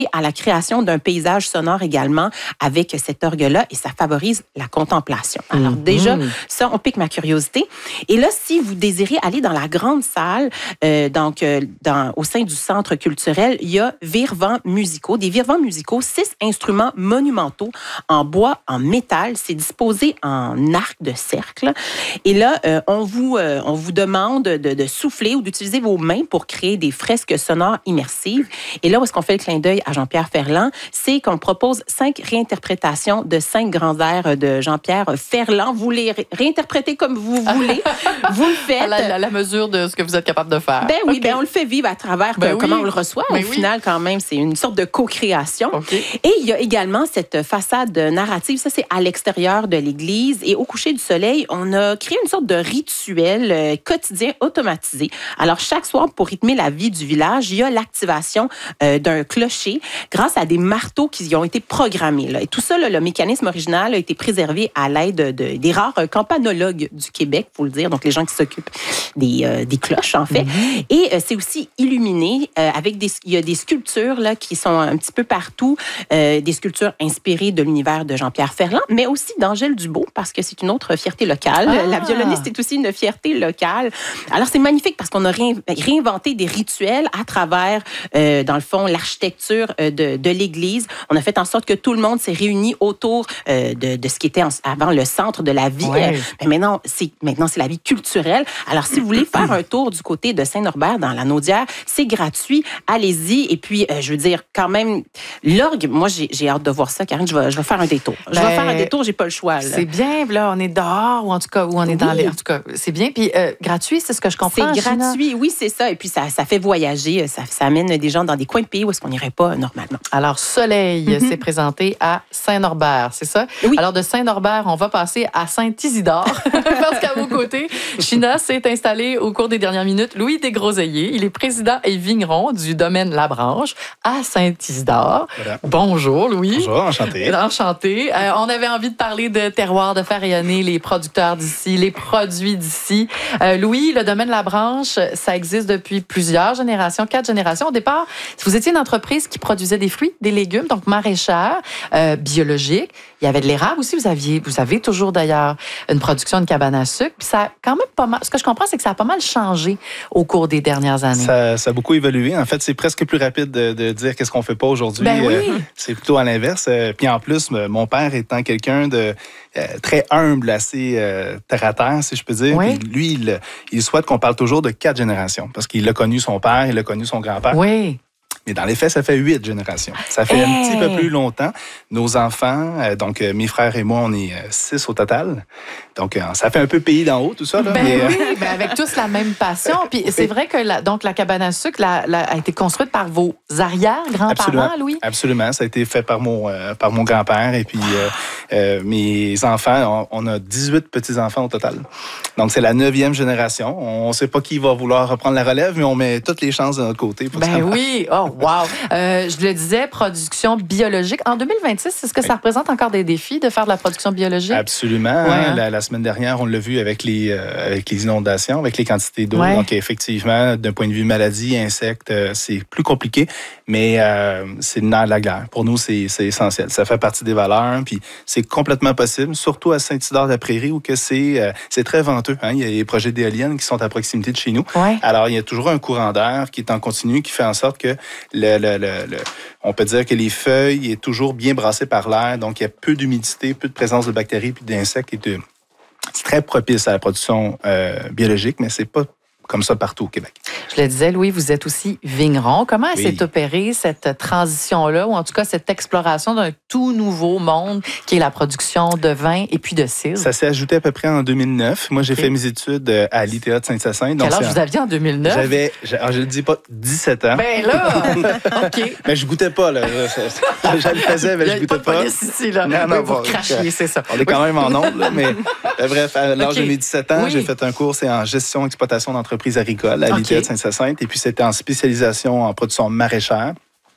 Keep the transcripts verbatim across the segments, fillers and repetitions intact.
à la création d'un paysage sonore également avec cet orgue-là et ça favorise la contemplation. Alors mm-hmm. déjà, ça, on pique ma curiosité. Et là, si vous désirez aller dans la grande salle, euh, donc euh, dans, au sein du centre culturel, il y a virevents musicaux, des virevents musicaux, six instruments monumentaux en bois, en métal. C'est disposé en arc de cercle. Et là, euh, on, vous, euh, on vous demande de, de souffler ou d'utiliser vos mains pour créer des fresques sonores immersives. Et là, où est-ce qu'on fait le clin d'œil à Jean-Pierre Ferland, c'est qu'on propose cinq réinterprétations de cinq grands airs de Jean-Pierre Ferland. Vous les ré- réinterprétez comme vous voulez. Vous le faites. À la, à la mesure de ce que vous êtes capable de faire. Ben oui, okay. ben on le fait vivre à travers ben comment oui. on le reçoit. Ben Au oui. final, quand même, c'est une sorte de co-création. Okay. Et il y a également cette façade narrative. Ça, c'est à l'extérieur de l'église. Et au coucher du soleil, on a créé une sorte de rituel euh, quotidien automatisé. Alors, chaque soir, pour rythmer la vie du village, il y a l'activation euh, d'un clocher grâce à des marteaux qui y ont été programmés. Là. Et tout ça, là, le mécanisme original a été préservé à l'aide de, de, des rares campanologues du Québec, il faut le dire, donc les gens qui s'occupent des, euh, des cloches, en fait. Mm-hmm. Et euh, c'est aussi illuminé euh, avec des... Il y a des sculptures là, qui sont un petit peu partout, euh, des sculptures inspirées de l'univers de Jean-Pierre Ferland, mais aussi d'Angèle Dubeau, parce que c'est une autre fierté locale. Ah. La violoniste est aussi une fierté locale. Alors, c'est magnifique parce qu'on a réinventé des rituels à travers, euh, dans le fond, l'architecture de, de l'église. On a fait en sorte que tout le monde s'est réuni autour euh, de, de ce qui était en, avant le centre de la vie. Ouais. Mais maintenant, c'est, maintenant, c'est la vie culturelle. Alors, si vous voulez faire un tour du côté de Saint-Norbert, dans la Naudière, c'est gratuit. Allez-y. Et puis, euh, je veux dire, quand même, l'orgue, moi, j'ai, j'ai hâte de voir ça, Karine. Je vais, je vais faire un détour. Je ben, vais faire un détour, j'ai pas le choix. Là. C'est bien, là, on est dehors, ou en tout cas, ou on est oui. dans les... En tout cas, c'est bien. Puis, euh, gratuit, c'est ce que je comprends. C'est gratuit, Gina? Oui, c'est ça. Et puis, ça, ça fait voyager. Ça, ça amène des gens dans des coins de pays où est-ce qu'on n'irait pas normalement. Alors, Soleil mm-hmm. s'est présenté à Saint-Norbert, c'est ça? Oui. Alors, de Saint-Norbert, on va passer à Saint-Isidore, parce qu'à vos côtés, China s'est installée au cours des dernières minutes. Louis Desgroseilliers, il est président et vigneron du domaine Labranche à Saint-Isidore. Voilà. Bonjour, Louis. Bonjour, enchanté. Enchanté. Euh, on avait envie de parler de terroir, de faire rayonner les producteurs d'ici, les produits d'ici. Euh, Louis, le domaine Labranche, ça existe depuis plusieurs générations, quatre générations. Au départ, vous étiez une entreprise qui produisait des fruits, des légumes, donc maraîchère, euh, biologique. Il y avait de l'érable aussi. Vous aviez, vous avez toujours d'ailleurs une production de cabane à sucre. Puis ça a quand même pas mal. Ce que je comprends, c'est que ça a pas mal changé au cours des dernières années. Ça, ça a beaucoup évolué. En fait, c'est presque plus rapide de, de dire qu'est-ce qu'on fait pas aujourd'hui. Ben oui. euh, c'est plutôt à l'inverse. Euh, puis en plus, mon père étant quelqu'un de euh, très humble, assez euh, terre à terre, si je peux dire. Oui. Puis lui, il, il souhaite qu'on parle toujours de quatre générations parce qu'il a connu son père, il a connu son grand-père. Oui. Mais dans les faits, ça fait huit générations. Ça fait hey. un petit peu plus longtemps. Nos enfants, euh, donc euh, mes frères et moi, on est euh, six au total. Donc, euh, ça fait un peu pays d'en haut, tout ça. Là, ben mais, oui, euh... ben avec tous la même passion. Puis c'est vrai que la, donc, la cabane à sucre la, la, a été construite par vos arrière-grands-parents, Louis? Absolument. Ça a été fait par mon, euh, par mon grand-père. Et puis, euh, euh, mes enfants, on, on a dix-huit petits-enfants au total. Donc, c'est la neuvième génération. On ne sait pas qui va vouloir reprendre la relève, mais on met toutes les chances de notre côté. Pour ben ça oui. Oh, wow! Euh, je le disais, production biologique. En deux mille vingt-six, est-ce que ça représente encore des défis de faire de la production biologique? Absolument. Ouais, hein? hein? La, la semaine dernière, on l'a vu avec les, euh, avec les inondations, avec les quantités d'eau. Ouais. Donc, effectivement, d'un point de vue maladie, insectes, euh, c'est plus compliqué, mais euh, c'est le nerf de la guerre. Pour nous, c'est, c'est essentiel. Ça fait partie des valeurs, puis c'est complètement possible, surtout à Saint-Isidore-de-la-Prairie, où que c'est, euh, c'est très venteux. Hein? Il y a des projets d'éoliennes qui sont à proximité de chez nous. Ouais. Alors, il y a toujours un courant d'air qui est en continu, qui fait en sorte que le, le, le, le on peut dire que les feuilles sont toujours bien brassées par l'air, donc il y a peu d'humidité, peu de présence de bactéries puis d'insectes. Et de... C'est très propice à la production euh, biologique, mais c'est pas comme ça partout au Québec. Je le disais, Louis, vous êtes aussi vigneron. Comment oui. s'est opérée cette transition-là, ou en tout cas cette exploration d'un tout nouveau monde qui est la production de vin et puis de cidre? Ça s'est ajouté à peu près en deux mille neuf. Moi, j'ai okay. fait mes études à l'I T A de Saint-Hyacinthe. Quel âge vous aviez en deux mille neuf? J'avais, je ne le dis pas, dix-sept ans. Ben là! OK. Mais je goûtais pas, là. Je le faisais, mais je goûtais pas. Il y a pas de ici, là. Non, non, oui, vous bon, crachiez, c'est ça. On est quand même en ondes, là, mais bref, à l'âge okay. de mes dix-sept ans, oui. j'ai fait un cours c'est en gestion et exploitation d'entreprises agricoles à l'I T A okay. de Saint-Hyacinthe. Et puis, c'était en spécialisation en production maraîchère.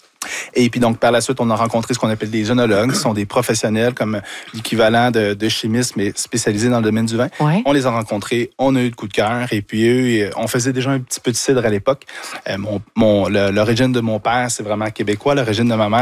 Et puis, donc, par la suite, on a rencontré ce qu'on appelle des œnologues, qui sont des professionnels comme l'équivalent de, de chimistes, mais spécialisés dans le domaine du vin. Ouais. On les a rencontrés, on a eu le coup de cœur. Et puis, eux, on faisait déjà un petit peu de cidre à l'époque. Euh, mon, mon, le, l'origine de mon père, c'est vraiment québécois. L'origine de ma mère,